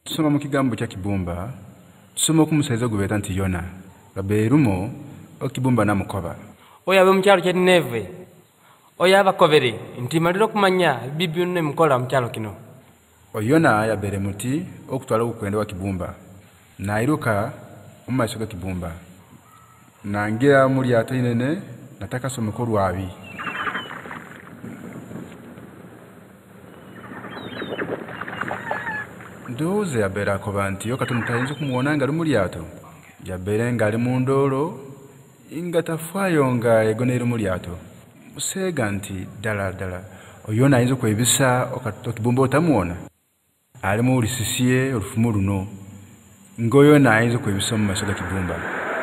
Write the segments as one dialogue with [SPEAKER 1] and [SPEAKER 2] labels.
[SPEAKER 1] Tusoma mu kigambo kya Kibumba, tusoma ku musaiza gubeeta nti Yona, gabeerumo okibumba namukoba.
[SPEAKER 2] Oyo abe mukyalo kya Nineve, oyo abakobere nti malira okumanya bibi byonna emukola mu kyalo kino.
[SPEAKER 1] Yona yabeere muti okutwala okukwenda wa Kibumba, nairuka mu maiso ga Kibumba, nangira mu lyato inene natakasomeko olwabi. Ndowooza yabeere akoba nti yo Katonda tayinza okumuwona nga ali mu lyato, yabeere nga ali mu ndoolo nga tafaayo nga egoneere mu lyato. Museega nti ddala Yona ayinza okwebisa Kibumba otamuwona, ali mu lusiisye olufumu luno ng'Yona ayinza okwebisa mu maiso ga Kibumba.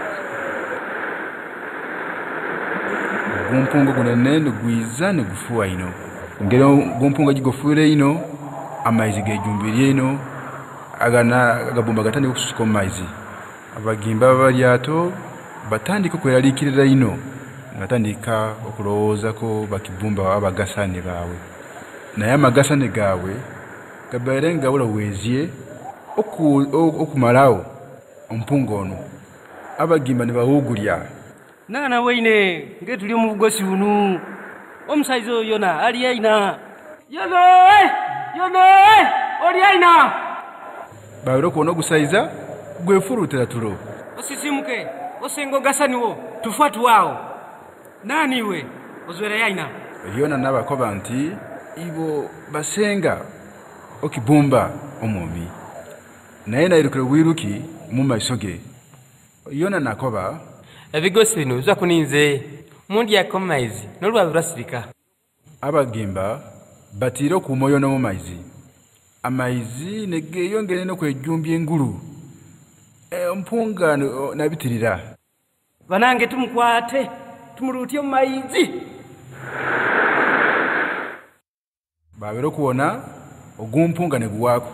[SPEAKER 1] Ogumpunga gunene nigwiza nigufuuwa ino, ngeri ogumpunga gigofuire ino amaizi gejumbirye ino agabumba gatandika okususuka mu maizi. Abagimba b'alyato batandika okweraliikirira ino, batandika okulowoozako bakibumba abagasane baabwe, naye amagasane gaabwe gabeere nga bulowezye okumalawo ompunga ono. Abagimba ne bawugulya.
[SPEAKER 3] Nana weine ngetuli mu bugosi bunu omusaiza oyo Yona ali aina. Yona oli aina.
[SPEAKER 1] Bawere okuwona ogusaiza gwefurutira tulo.
[SPEAKER 3] Osisimuke osenga ogasaniwo tufuatu wawo. Nani we ozwera yaina.
[SPEAKER 1] Yona n'abakoba nti ibo basenga okibumba omwomi, naye nairukire bwiruki mu maiso ge. Yona nakoba
[SPEAKER 2] Ebigosi bino biza kuninze mundyako mu maizi n'olwabi lwasirika.
[SPEAKER 1] Abagimba batiire okuuma Yona mu maizi, amaizi negeyongere n'okwejumbya engulu, ompunga nabitirira.
[SPEAKER 3] Banange tumukwate tumulutye mu maizi.
[SPEAKER 1] Babeere okuwona ogumpunga ne guwaako.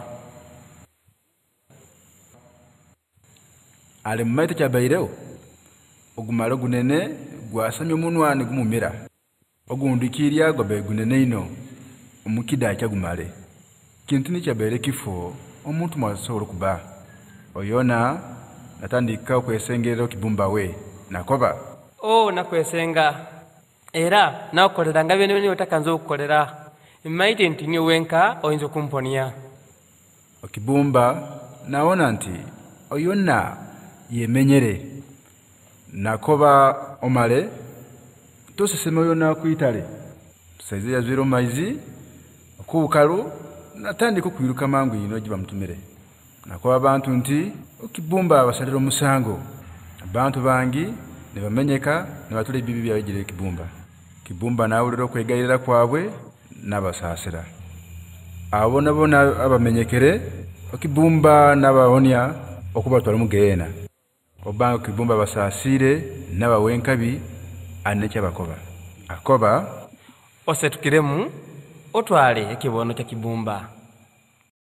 [SPEAKER 1] Ali mu maito kyabairewo ogumalo gunene gwasamya omunwa ne gumumira, ogundikirya gwabeere gunene ino omukida kyagumale. Kintu nikyabeere kifo omuntu mwasobola okuba. Yona natandika okwesengerera okibumba we nakoba.
[SPEAKER 2] Nakwesenga era nakukolera nga byonna otakanza okukolera, mmaite nti niwe wenka oyinza okumponya.
[SPEAKER 1] Okibumba nawona nti Yona yemenyere, nakoba omale tosesema Yona kuyitale. Musaiza yazwire mu maizi okubukalu natandika okwiruka mangu ino gye bamutumire. Nakoba abantu nti okibumba basalira omusango, abantu bangi ne bamenyeka ne batula ebibi byabwe gire Kibumba. Kibumba nawulira okwegayirira kwabwe n'abasaasira. Abo bona abamenyekere okibumba n'abawonya okubatwala mu Geena. Obanga Kibumba basaasire n'abawenkabi anekyabakoba. Akoba
[SPEAKER 2] Osetukiremu otwale ekibono kya Kibumba.